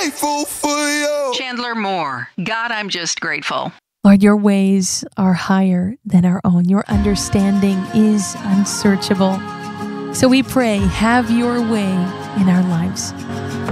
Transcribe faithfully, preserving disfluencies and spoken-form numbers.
grateful for you. Chandler Moore, God, I'm just grateful. Lord, your ways are higher than our own. Your understanding is unsearchable. So we pray, have your way in our lives.